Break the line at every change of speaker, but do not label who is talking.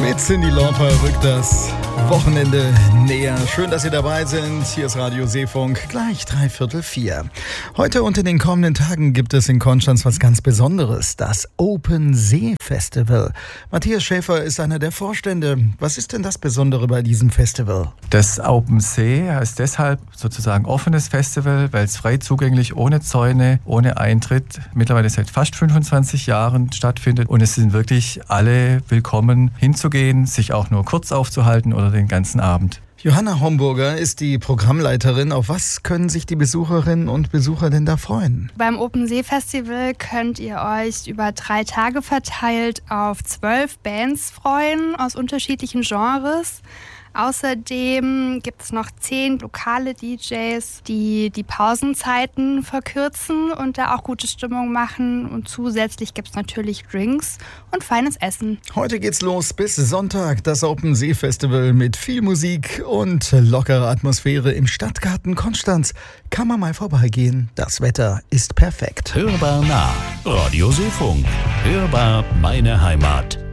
Mit Cyndi Lauper rückt das Wochenende näher. Schön, dass Sie dabei sind. Hier ist Radio Seefunk, gleich 3:45. Heute und in den kommenden Tagen gibt es in Konstanz was ganz Besonderes, das Open See Festival. Matthias Schäfer ist einer der Vorstände. Was ist denn das Besondere bei diesem Festival?
Das Open See heißt deshalb sozusagen offenes Festival, weil es frei zugänglich, ohne Zäune, ohne Eintritt, mittlerweile seit fast 25 Jahren stattfindet. Und es sind wirklich alle willkommen hinzugehen, sich auch nur kurz aufzuhalten oder den ganzen Abend.
Johanna Homburger ist die Programmleiterin. Auf was können sich die Besucherinnen und Besucher denn da freuen?
Beim Open See Festival könnt ihr euch über 3 Tage verteilt auf 12 Bands freuen aus unterschiedlichen Genres. Außerdem gibt es noch 10 lokale DJs, die die Pausenzeiten verkürzen und da auch gute Stimmung machen. Und zusätzlich gibt es natürlich Drinks und feines Essen.
Heute geht's los bis Sonntag, das Open See Festival mit viel Musik und lockerer Atmosphäre im Stadtgarten Konstanz. Kann man mal vorbeigehen, das Wetter ist perfekt.
Hörbar nah, Radio Seefunk, hörbar meine Heimat.